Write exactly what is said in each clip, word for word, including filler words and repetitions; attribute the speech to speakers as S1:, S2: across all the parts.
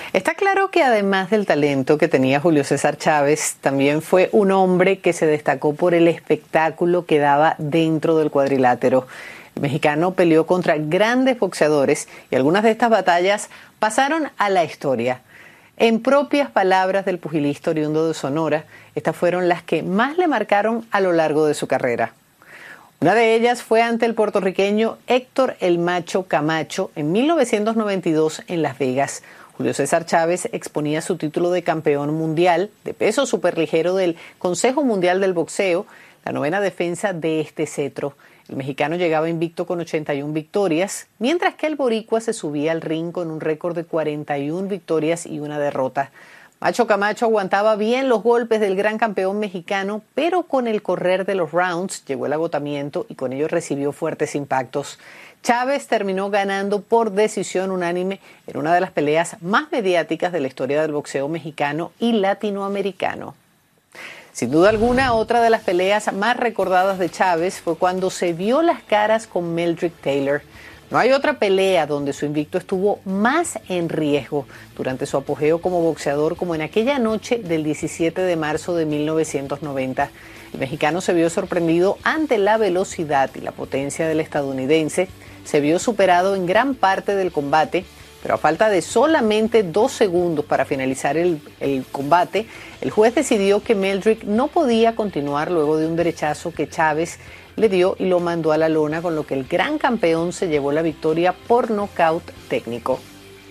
S1: Está claro que además del talento que tenía Julio César Chávez, también fue un hombre que se destacó por el espectáculo que daba dentro del cuadrilátero. El mexicano peleó contra grandes boxeadores y algunas de estas batallas pasaron a la historia. En propias palabras del pugilista oriundo de Sonora, estas fueron las que más le marcaron a lo largo de su carrera. Una de ellas fue ante el puertorriqueño Héctor El Macho Camacho en mil novecientos noventa y dos en Las Vegas. Julio César Chávez exponía su título de campeón mundial de peso superligero del Consejo Mundial del Boxeo, la novena defensa de este cetro. El mexicano llegaba invicto con ochenta y una victorias, mientras que el boricua se subía al ring con un récord de cuarenta y una victorias y una derrota. Macho Camacho aguantaba bien los golpes del gran campeón mexicano, pero con el correr de los rounds llegó el agotamiento y con ello recibió fuertes impactos. Chávez terminó ganando por decisión unánime en una de las peleas más mediáticas de la historia del boxeo mexicano y latinoamericano. Sin duda alguna, otra de las peleas más recordadas de Chávez fue cuando se vio las caras con Meldrick Taylor. No hay otra pelea donde su invicto estuvo más en riesgo durante su apogeo como boxeador como en aquella noche del diecisiete de marzo de mil novecientos noventa. El mexicano se vio sorprendido ante la velocidad y la potencia del estadounidense, se vio superado en gran parte del combate, pero a falta de solamente dos segundos para finalizar el, el combate, el juez decidió que Meldrick no podía continuar luego de un derechazo que Chávez le dio y lo mandó a la lona, con lo que el gran campeón se llevó la victoria por nocaut técnico.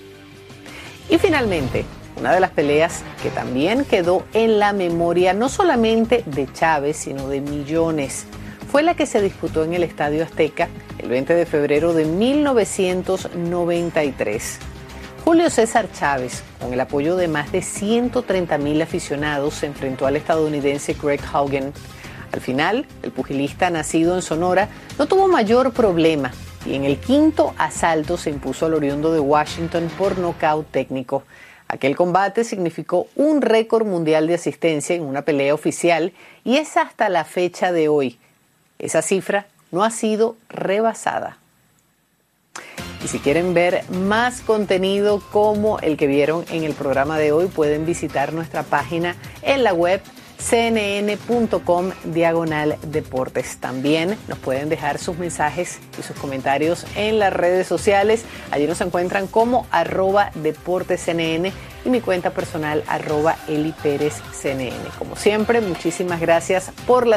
S1: Y finalmente, una de las peleas que también quedó en la memoria no solamente de Chávez, sino de millones, fue la que se disputó en el Estadio Azteca el veinte de febrero de mil novecientos noventa y tres. Julio César Chávez, con el apoyo de más de ciento treinta mil aficionados, se enfrentó al estadounidense Greg Haugen. Al final, el pugilista nacido en Sonora no tuvo mayor problema y en el quinto asalto se impuso al oriundo de Washington por nocaut técnico. Aquel combate significó un récord mundial de asistencia en una pelea oficial y es hasta la fecha de hoy. Esa cifra no ha sido rebasada. Y si quieren ver más contenido como el que vieron en el programa de hoy, pueden visitar nuestra página en la web cnn.com diagonal deportes. También nos pueden dejar sus mensajes y sus comentarios en las redes sociales. Allí nos encuentran como arroba deportescnn y mi cuenta personal arroba Eli Pérez C N N. Como siempre, muchísimas gracias por la